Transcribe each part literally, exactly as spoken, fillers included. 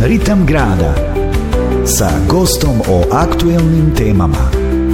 Ritam grada sa gostom o aktuelnim temama.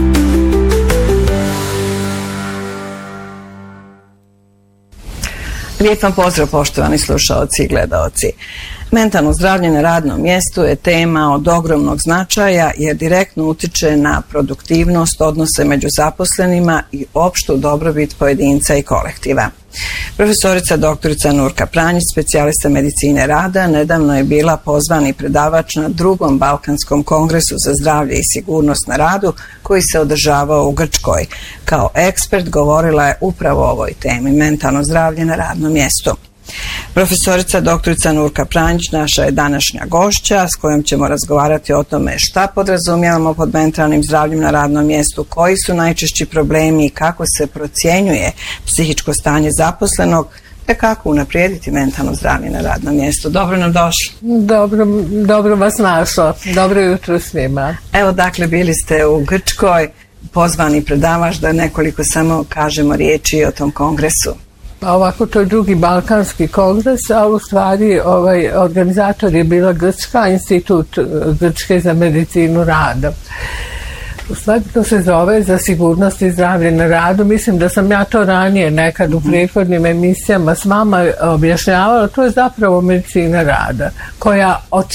Lijep vam pozdrav, poštovani slušaoci i gledaoci. Mentalno zdravlje na radnom mjestu je tema od ogromnog značaja jer direktno utiče na produktivnost, odnose među zaposlenima i opštu dobrobit pojedinca i kolektiva. Profesorica doktorica Nurka Pranjić, specijalista medicine rada, nedavno je bila pozvani predavač na drugom Balkanskom kongresu za zdravlje i sigurnost na radu koji se održavao u Grčkoj. Kao ekspert govorila je upravo o ovoj temi, mentalno zdravlje na radnom mjestu. Profesorica doktorica Nurka Pranjić naša je današnja gošća s kojom ćemo razgovarati o tome šta podrazumijevamo pod mentalnim zdravljem na radnom mjestu, koji su najčešći problemi i kako se procjenjuje psihičko stanje zaposlenog, te kako unaprijediti mentalno zdravlje na radnom mjestu. Dobro nam došli. Dobro, dobro vas našla. Dobro jutro svima. Evo, dakle, bili ste u Grčkoj, pozvani predavač, da nekoliko samo kažemo riječi o tom kongresu. Pa ovako, to je drugi Balkanski kongres, a u stvari ovaj, organizator je bila Grčka, Institut Grčke za medicinu rada. U stvari to se zove za sigurnost i zdravlje na radu. Mislim da sam ja to ranije nekad u prethodnim emisijama s vama objašnjavala. To je zapravo medicina rada koja od